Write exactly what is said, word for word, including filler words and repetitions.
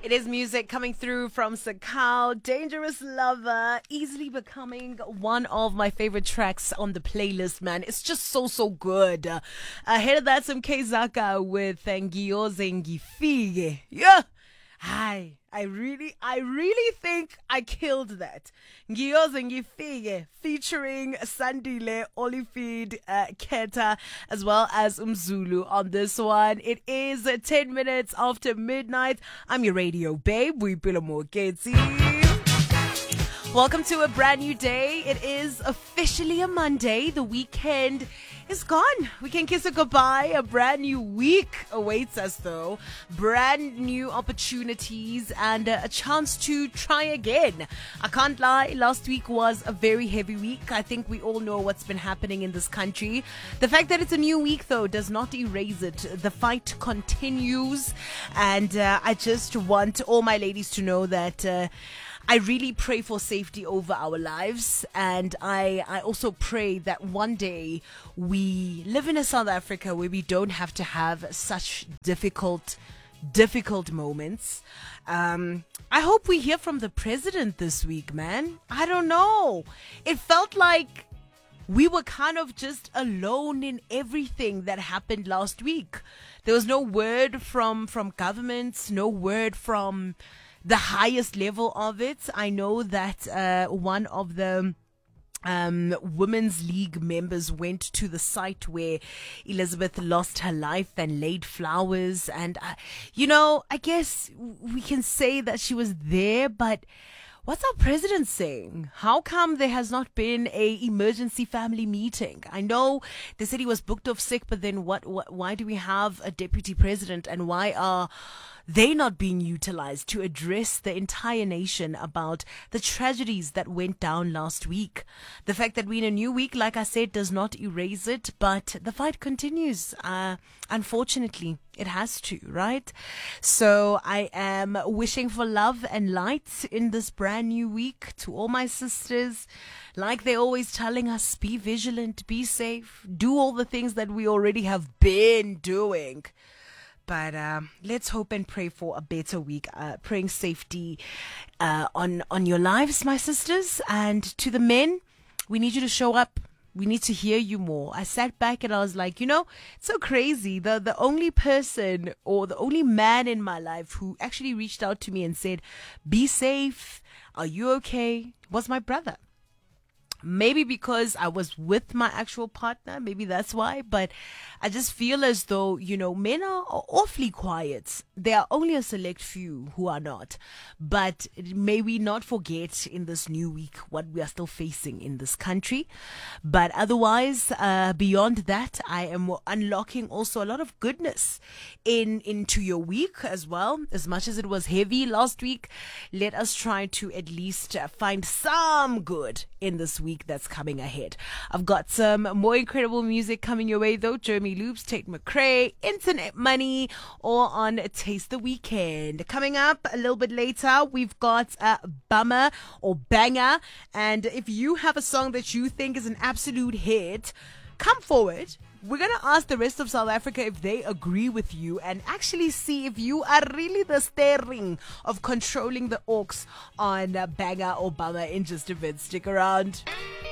It is music coming through from Sakao, Dangerous Lover, easily becoming one of my favorite tracks on the playlist, man. It's just so, so good. Uh, ahead of that, some K-Zaka with Ngiyoze Ngifike. Yeah. Hi. I really, I really think I killed that. Ngiyoze Ngifike featuring Sandile, Olifid, uh, Keta, as well as Umzulu on this one. It is uh, ten minutes after midnight. I'm your radio babe, Boipelo Moketsi. Welcome to a brand new day. It is officially a Monday. The weekend is gone. We can kiss it goodbye. A brand new week awaits us though. Brand new opportunities and uh, a chance to try again. I can't lie, last week was a very heavy week. I think we all know what's been happening in this country. The fact that it's a new week though does not erase it. The fight continues, and uh, I just want all my ladies to know that uh, I really pray for safety over our lives, and I, I also pray that one day we live in a South Africa where we don't have to have such difficult, difficult moments. Um, I hope we hear from the president this week, man. I don't know. It felt like we were kind of just alone in everything that happened last week. There was no word from, from governments, no word from the highest level of it. I know that uh, one of the um, Women's League members went to the site where Elizabeth lost her life and laid flowers. And, uh, you know, I guess we can say that she was there, but what's our president saying? How come there has not been a emergency family meeting? I know they said he was booked off sick, but then what, what why do we have a deputy president, and why are they not being utilized to address the entire nation about the tragedies that went down last week? The fact that we're in a new week, like I said, does not erase it, but the fight continues. Uh, unfortunately, it has to, right? So I am wishing for love and light in this brand new week to all my sisters. Like they're always telling us, be vigilant, be safe, do all the things that we already have been doing. But um, let's hope and pray for a better week. Uh, praying safety uh, on on your lives, my sisters. And to the men, we need you to show up. We need to hear you more. I sat back and I was like, you know, it's so crazy. The the only person or the only man in my life who actually reached out to me and said, be safe, are you okay, was my brother. Maybe because I was with my actual partner, maybe that's why, but I just feel as though, you know, men are awfully quiet. There are only a select few who are not. But may we not forget in this new week what we are still facing in this country. But otherwise, uh, beyond that, I am unlocking also a lot of goodness in into your week as well. As much as it was heavy last week, let us try to at least uh, find some good in this week that's coming ahead. I've got some more incredible music coming your way though. Jeremy Loops, Tate McRae, Internet Money, all on Taste the Weekend. Coming up a little bit later, we've got a Bummer or Banger. And if you have a song that you think is an absolute hit, come forward. We're going to ask the rest of South Africa if they agree with you and actually see if you are really the steering of controlling the orcs on uh, Banger or Bummer in just a bit. Stick around.